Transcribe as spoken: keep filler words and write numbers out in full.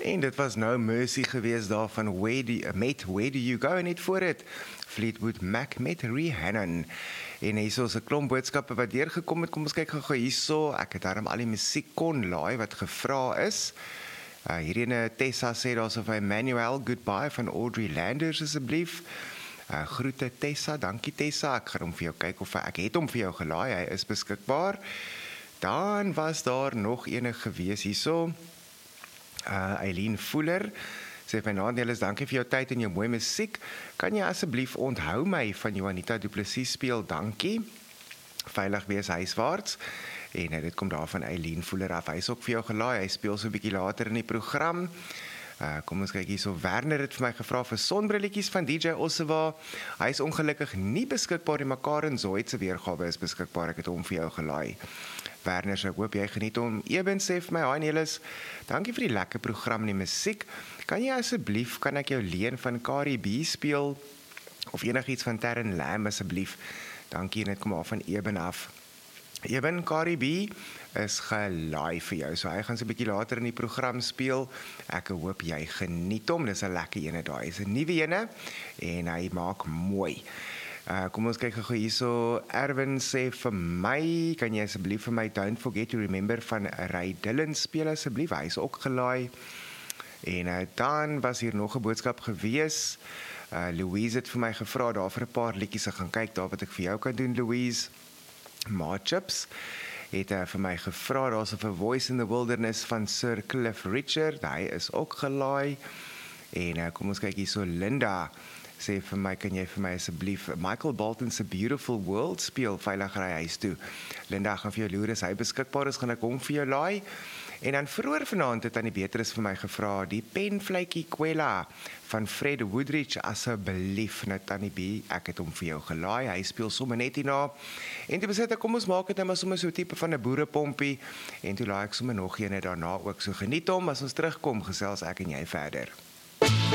En dit was nou Mercy geweest daar van Where do you, met Where Do You Go, en net voor dit Fleetwood Mac met Rihanna. En hier is 'n klomp boodskappe wat deurgekom het. Kom ons kyk gou hierso. Ek het daarom al die musiek kon laai wat gevra is. Uh, hierine Tessa sê daar so van Emmanuel, goodbye van Audrey Landers asseblief. Uh, groete Tessa, dankie Tessa. Ek gaan hom vir jou kyk of ek het hom vir jou gelaai. Hy is beskikbaar. Dan was daar nog enige gewees hierso. Uh, Eileen Fuller sê my naam is dankie vir jou tyd en jou mooi musiek. Kan jy asseblief onthou my van Juanita Du Plessis speel, dankie. Veilig wees huiswaarts. En uh, dit kom daar van Eileen Fuller af. Hy is ook vir jou gelaai. Hy speel so 'n bietjie later in die program. Uh, kom ons kyk hierso. Werner het vir my gevra vir sonbrilletjies van D J Ossewa. Hy is ongelukkig nie beskikbaar nie, maar Karen Zoid se weergawe is beskikbaar. Ek het hom vir jou gelaai. Werner, ek hoop jy geniet hom. Eben sê vir my, hi Nelis, dankie vir die lekker program en die musiek. Kan jy asseblief, kan ek jou leen van Cardi B speel? Of enigiets van Terren Lam asseblief? Dankie, en dit kom af van Eben af. Eben, Cardi B is gelaai vir jou, so hy gaan so 'n bietjie later in die program speel. Ek hoop jy geniet hom, dis 'n lekker ene daai. Is 'n nuwe ene en hy maak mooi. Uh, kom ons kyk gou hierso. Erwin sê vir my, kan jy asseblief vir my Don't Forget to Remember van Ray Dillon speel asseblief? Hy is ook gelaai. En uh, dan was hier nog 'n boodskap gewees. Uh, Louise het vir my gevra daar vir 'n paar liedjies te gaan kyk daar wat ek vir jou kan doen, Louise. Marchips het uh, vir my gevra daar's 'n Voice in the Wilderness van Sir Cliff Richard. Hy is ook gelaai. En uh, kom ons kyk hierso. Linda sê vir my, kan jy vir my asseblief Michael Bolton se Beautiful World speel, veilig ry huis toe. Linda, gaan vir jou loer, as hy beskikbaar is, gaan ek hom vir jou laai. En dan vroeër vanaand het aan die Beatrice vir my gevra, die penvletjie Kwela van Fred Woodridge, asseblief, nou Tannie B, ek het hom vir jou gelaai, hy speel sommer net hierna. En toe besluit ek, kom ons maak het nou maar sommer so 'n tipe van 'n boerepompie, en toe laai ek sommer nog een daarna ook, so geniet hom, as ons terugkom, gesels ek en jy verder.